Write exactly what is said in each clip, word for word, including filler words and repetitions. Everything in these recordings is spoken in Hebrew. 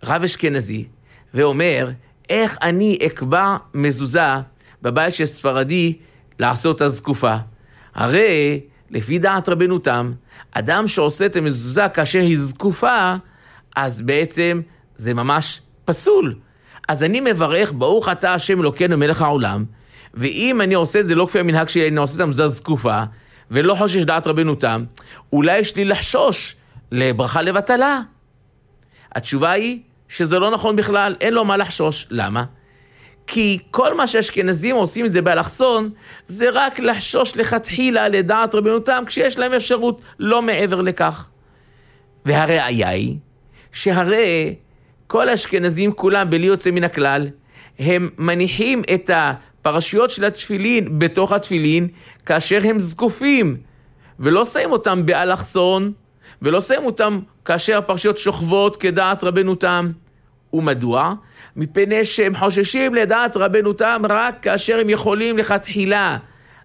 רב אשכנזי, ואומר, איך אני אקבע מזוזה בבית של ספרדי לעשות הזקופה? הרי, לפי דעת רבנו תם, אדם שעושה את המזוזה כאשר היא זקופה, אז בעצם זה ממש פסול. אז אני מברך, ברוך אתה השם אלוקינו מלך העולם, ואם אני עושה את זה לא כפי המנהג שלי, אני עושה את המזוזה זקופה, ולא חושש דעת רבנו תם, אולי יש לי לחשוש לברכה לבטלה. התשובה היא שזה לא נכון בכלל, אין לו מה לחשוש. למה? כי כל מה שהאשכנזים עושים את זה באלכסון, זה רק לחשוש לכתחילה לדעת רבנו תם, כשיש להם אפשרות, לא מעבר לכך. והראיה היא, שהרי כל האשכנזים כולם בלי יוצא מן הכלל, הם מניחים את הפרשיות של התפילין בתוך התפילין, כאשר הם זקופים, ולא שמים אותם באלכסון, ולא שמים אותם כאשר הפרשיות שוכבות כדעת רבנו תם. ומדוע? מפני שהם חוששים לדעת רבנו תם רק כאשר הם יכולים לכתחילה,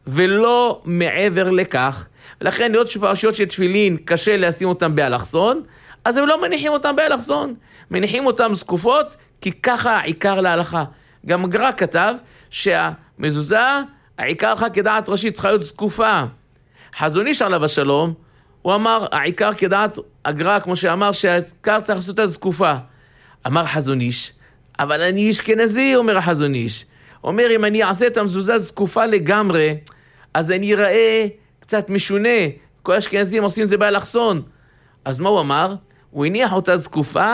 ולא מעבר לכך. ולכן להיות שפרשיות של תפילין קשה לשים אותם באלכסון, אז הם לא מניחים אותם באלכסון, מניחים אותם זקופות, כי ככה העיקר להלכה. גם הגר"א כתב שהמזוזה, העיקר לך כדעת ראשית צריכה להיות זקופה. חזון איש עליו השלום, הוא אמר, העיקר כדעת הגר"א, כמו שאמר, שהעיקר צריך לעשות את הזקופה. אמר חזון איש, אבל אני אשכנזי, אומר החזון איש. אומר, אם אני אעשה את המזוזה זקופה לגמרי, אז אני אראה קצת משונה. כל האשכנזים עושים את זה באלכסון. אז מה הוא אמר? הוא הניח אותה זקופה,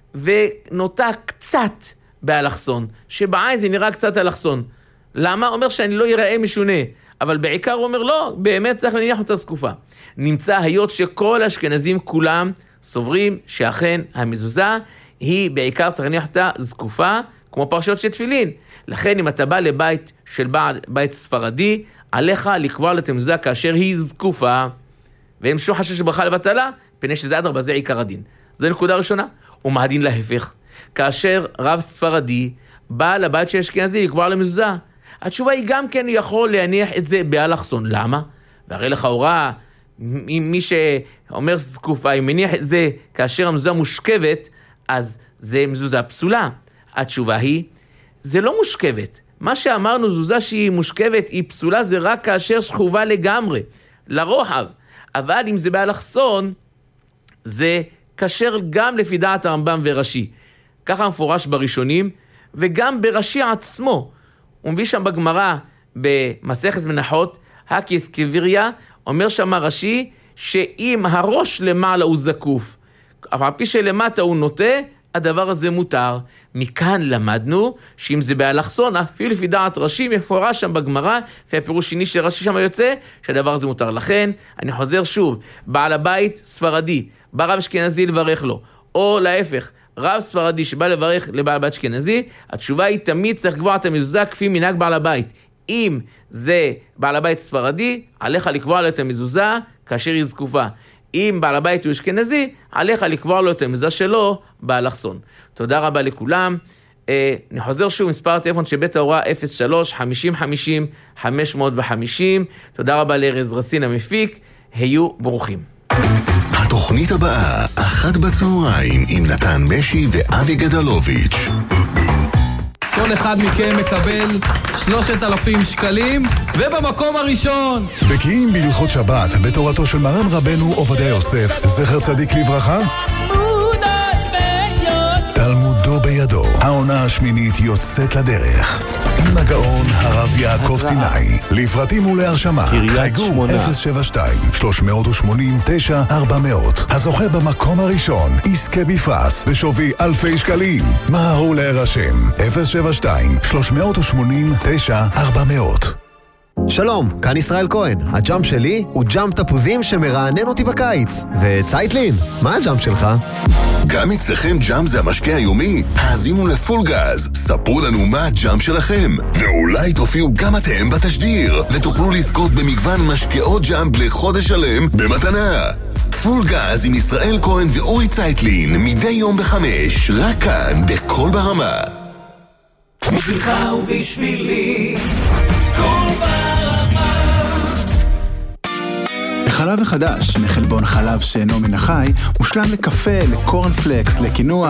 ונוטה קצת באלכסון, שבעין זה נראה קצת אלכסון. למה? הוא אומר שאני לא יראה משונה, אבל בעיקר הוא אומר לא, באמת צריך להניח אותה זקופה. נמצא היות שכל האשכנזים כולם סוברים שאכן המזוזה היא בעיקר צריך להניח אותה זקופה, כמו פרשיות של תפילין. לכן אם אתה בא לבית של בית ספרדי, עליך לקבוע את המזוזה כאשר היא זקופה, והם שום חשש שברכה לבטלה, פני שזה אדרבה, זה עיקר הדין. זו נקודה ראשונה. ומה הדין להפך? כאשר רב ספרדי בא לבית של אשכנזי לקבוע למזוזה, התשובה היא גם כן יכול להניח את זה באלכסון. למה? והרי לכאורה, מי שאומר זקופה, אם מניח את זה כאשר המזוזה מושכבת, אז זה מזוזה פסולה. התשובה היא, זה לא מושכבת. מה שאמרנו, מזוזה שהיא מושכבת, היא פסולה, זה רק כאשר שכובה לגמרי, לרוחב. אבל אם זה באלכסון, זה כשר גם לפי דעת הרמב"ם ורש"י. ככה מפורש בראשונים, וגם ברש"י עצמו. הוא מביא שם בגמרא, במסכת מנחות, הקיס קביריה, אומר שם רש"י, שאם הראש למעלה הוא זקוף, אבל על פי שלמטה הוא נוטה, הדבר הזה מותר. מכאן למדנו שאם זה באלכסון, אפילו לפי דעת רש"י, מפורש שם בגמרא, והפירוש שני של רש"י שם יוצא, שהדבר הזה מותר. לכן, אני חוזר שוב, בעל הבית ספרדי, בא רב אשכנזי לברך לו, או להפך, רב ספרדי שבא לברך לבעל בית אשכנזי, התשובה היא תמיד צריך לקבוע את המזוזה כפי מנהג בעל הבית. אם זה בעל הבית ספרדי, עליך לקבוע לו את המזוזה כאשר היא זקופה. אם בעל הבית הוא אשכנזי, עליך לקבוע לו את המזוזה שלו באלכסון. תודה רבה לכולם. אני חוזר שוב, מספר הטלפון של בית ההוראה אפס שלוש חמישים חמישים חמש מאות וחמישים. תודה רבה לארז רסין המפיק, היו ברוכים. התוכנית הבאה, אחת בצהריים, עם נתן משי ואבי גדלוביץ'. כל אחד מכם מקבל שלושת אלפים שקלים, ובמקום הראשון. בקיאים בהלכות שבת, בתורתו של מרן רבנו עובדיה יוסף, זכר צדיק לברכה. תלמודו בידו. העונה השמינית יוצאת לדרך. עם הגאון הרב יעקב סיני. לפרטים ולהרשמה חייגו אפס שבע שתיים שלוש שמונים תשע ארבע מאות. הזוכה במקום הראשון יזכה בפרס בשווי אלפי שקלים. מהרו להירשם אפס שבע שתיים שלוש שמונים תשע ארבע מאות. שלום, כאן ישראל כהן. הג'אמפ שלי הוא ג'אמפ תפוזים שמרענן אותי בקיץ. וצייטלין, מה הג'אמפ שלך? גם אצלכם ג'אמפ זה המשקה היומי? האזינו לפול גז, ספרו לנו מה הג'אמפ שלכם, ואולי תופיעו גם אתם בתשדיר, ותוכלו לזכות במגוון משקאות ג'אמפ לחודש שלם במתנה. פול גז עם ישראל כהן ואורי צייטלין, מדי יום בחמש, רק כאן בכל ברמה. בשבילך ובשבילי, כל ברמה. החלב החדש, מחלבון חלב שאינו מן החי, מושלם לקפה, לקורנפלקס, לקינוע,